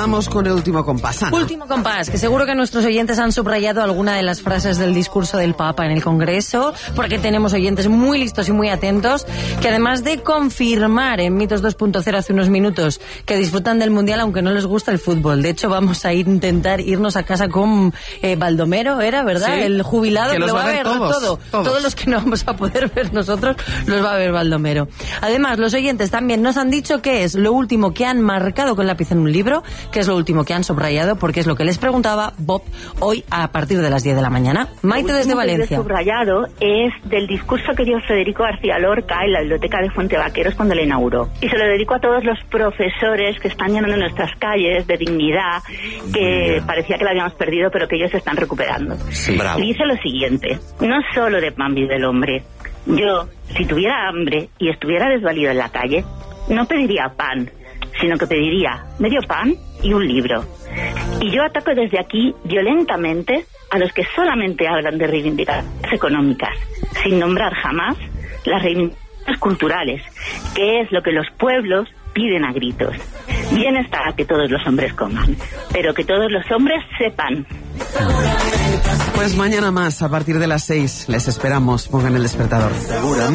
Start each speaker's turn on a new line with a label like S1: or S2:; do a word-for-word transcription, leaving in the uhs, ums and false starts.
S1: Vamos con el último compás, Ana.
S2: Último compás, que seguro que nuestros oyentes han subrayado alguna de las frases del discurso del Papa en el Congreso, porque tenemos oyentes muy listos y muy atentos, que además de confirmar en Mitos dos punto cero hace unos minutos que disfrutan del Mundial aunque no les gusta el fútbol. De hecho, vamos a intentar irnos a casa con eh, Baldomero, ¿era verdad? Sí, el jubilado que, que lo va a ver todos, todo. Todos. Todos los que no vamos a poder ver nosotros, los va a ver Baldomero. Además, los oyentes también nos han dicho que es lo último que han marcado con lápiz en un libro, que es lo último que han subrayado, porque es lo que les preguntaba Bob hoy a partir de las diez de la mañana. Maite desde Valencia.
S3: Lo que he subrayado es del discurso que dio Federico García Lorca en la biblioteca de Fuente Vaqueros cuando la inauguró. Y se lo dedico a todos los profesores que están llenando nuestras calles de dignidad, que parecía que la habíamos perdido, pero que ellos se están recuperando.
S4: Sí, bravo.
S3: Y dice lo siguiente: no solo de pan vive el hombre. Yo, si tuviera hambre y estuviera desvalido en la calle, no pediría pan, sino que pediría medio pan y un libro. Y yo ataco desde aquí violentamente a los que solamente hablan de reivindicaciones económicas, sin nombrar jamás las reivindicaciones culturales, que es lo que los pueblos piden a gritos. Bien está que todos los hombres coman, pero que todos los hombres sepan.
S1: Pues mañana más, a partir de las seis, les esperamos. Pongan el despertador.
S4: Seguramente.